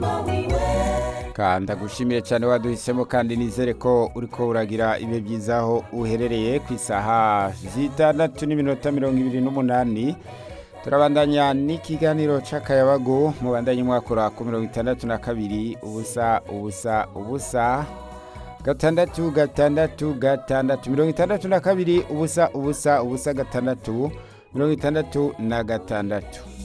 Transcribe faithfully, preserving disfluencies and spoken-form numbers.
Kanda gushimire cyane waduhisemo kandi nizere ko uriko uragira ibe byiza aho uherereye ku isaha zitandatu n'iminota mirongo ibiri n'umunani. Turabandanya n'ikiganiro c'akayabagu mubandanye mwakora ku mirongo itandatu na kabiri ubusa ubusa ubusa gatandatu gatandatu gatandatu mirongo itandatu na kabiri ubusa ubusa ubusa gatandatu mirongo itandatu na gatandatu.